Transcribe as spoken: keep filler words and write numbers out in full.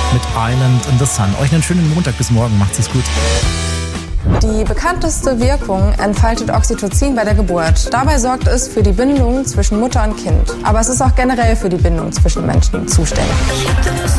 mit Island in the Sun. Euch einen schönen Montag, bis morgen, macht's es gut. Die bekannteste Wirkung entfaltet Oxytocin bei der Geburt. Dabei sorgt es für die Bindung zwischen Mutter und Kind. Aber es ist auch generell für die Bindung zwischen Menschen zuständig.